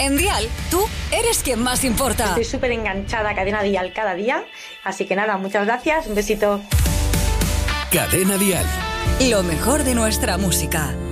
En Dial, tú eres quien más importa. Estoy súper enganchada a Cadena Dial cada día. Así que nada, muchas gracias. Un besito. Cadena Dial. Lo mejor de nuestra música.